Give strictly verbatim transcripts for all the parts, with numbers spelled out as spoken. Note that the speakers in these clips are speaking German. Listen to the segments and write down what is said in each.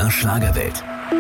der Schlagerwelt.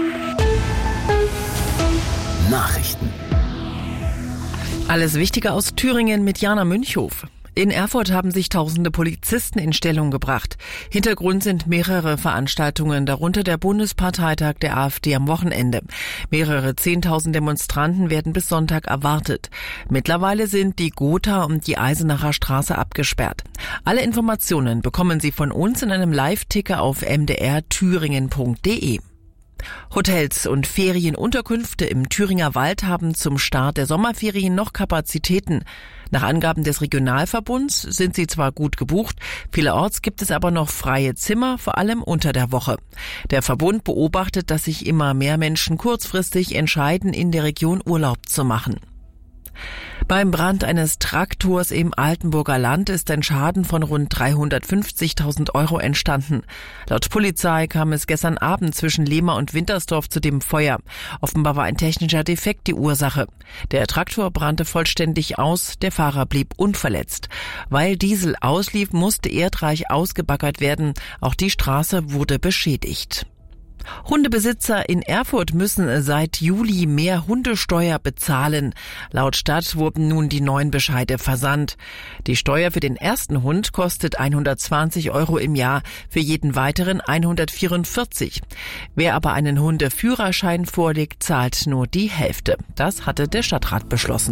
Nachrichten. Alles Wichtige aus Thüringen mit Jana Münchhof. In Erfurt haben sich tausende Polizisten in Stellung gebracht. Hintergrund sind mehrere Veranstaltungen, darunter der Bundesparteitag der AfD am Wochenende. Mehrere zehntausend Demonstranten werden bis Sonntag erwartet. Mittlerweile sind die Gotha und die Eisenacher Straße abgesperrt. Alle Informationen bekommen Sie von uns in einem Live-Ticker auf m d r thüringen punkt d e. Hotels und Ferienunterkünfte im Thüringer Wald haben zum Start der Sommerferien noch Kapazitäten. Nach Angaben des Regionalverbunds sind sie zwar gut gebucht, vielerorts gibt es aber noch freie Zimmer, vor allem unter der Woche. Der Verbund beobachtet, dass sich immer mehr Menschen kurzfristig entscheiden, in der Region Urlaub zu machen. Beim Brand eines Traktors im Altenburger Land ist ein Schaden von rund dreihundertfünfzigtausend Euro entstanden. Laut Polizei kam es gestern Abend zwischen Lehmer und Wintersdorf zu dem Feuer. Offenbar war ein technischer Defekt die Ursache. Der Traktor brannte vollständig aus, der Fahrer blieb unverletzt. Weil Diesel auslief, musste erdreich ausgebaggert werden. Auch die Straße wurde beschädigt. Hundebesitzer in Erfurt müssen seit Juli mehr Hundesteuer bezahlen. Laut Stadt wurden nun die neuen Bescheide versandt. Die Steuer für den ersten Hund kostet hundertzwanzig Euro im Jahr, für jeden weiteren hundertvierundvierzig. Wer aber einen Hundeführerschein vorlegt, zahlt nur die Hälfte. Das hatte der Stadtrat beschlossen.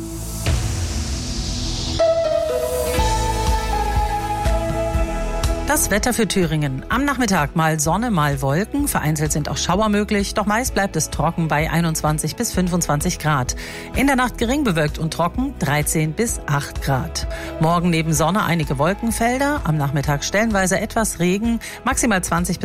Das Wetter für Thüringen. Am Nachmittag mal Sonne, mal Wolken. Vereinzelt sind auch Schauer möglich, doch meist bleibt es trocken bei einundzwanzig bis fünfundzwanzig Grad. In der Nacht gering bewölkt und trocken, dreizehn bis acht Grad. Morgen neben Sonne einige Wolkenfelder, am Nachmittag stellenweise etwas Regen, maximal zwanzig bis